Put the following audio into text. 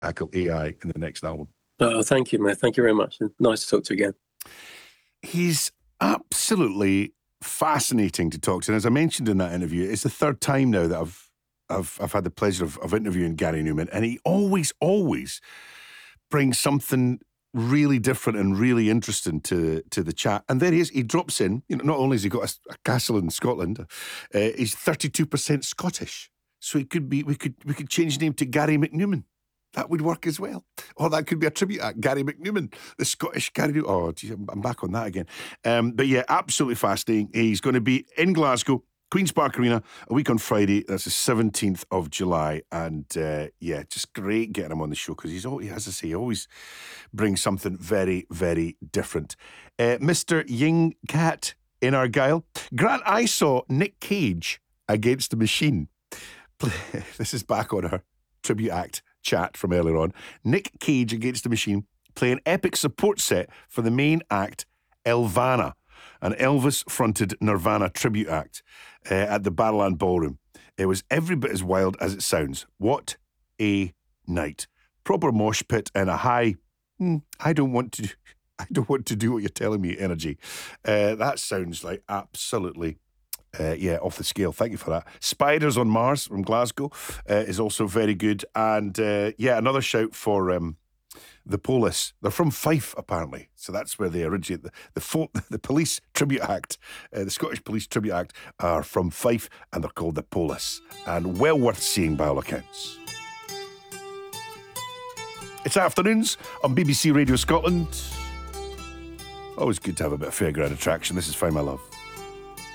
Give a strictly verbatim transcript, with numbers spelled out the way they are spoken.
tackle A I in the next album. Oh, thank you, mate. Thank you very much. Nice to talk to you again. He's absolutely fascinating to talk to. And as I mentioned in that interview, it's the third time now that I've I've, I've had the pleasure of, of interviewing Gary Numan, and he always, always brings something really different and really interesting to to the chat. And there he is. He drops in. You know, not only has he got a, a castle in Scotland, uh, he's thirty-two percent Scottish. So it could be we could we could change his name to Gary McNewman. That would work as well. Or that could be a tribute act, Gary McNewman, the Scottish Gary Newman. Oh, geez, I'm back on that again. Um, but yeah, absolutely fascinating. He's going to be in Glasgow, Queen's Park Arena, a week on Friday. That's the seventeenth of July. And uh, yeah, just great getting him on the show because he's always, as I say, he always brings something very, very different. Uh, Mister Ying Cat in Argyll. Grant, I saw Nick Cage against the Machine. This is back on our tribute act chat from earlier on. Nick Cage against the Machine play an epic support set for the main act, Elvana, an Elvis-fronted Nirvana tribute act uh, at the Barrowland Ballroom. It was every bit as wild as it sounds. What a night. Proper mosh pit and a high, mm, I don't want to I don't want to do what you're telling me energy. Uh, that sounds like absolutely Uh, yeah, off the scale. Thank you for that. Spiders on Mars from Glasgow uh, is also very good. And uh, yeah, another shout for um, the Police. They're from Fife, apparently. So that's where they originate. The the, fo- the Police Tribute Act, uh, the Scottish Police Tribute Act, are from Fife and they're called the Police. And well worth seeing by all accounts. It's afternoons on B B C Radio Scotland. Always good to have a bit of fairground attraction. This is Find My Love.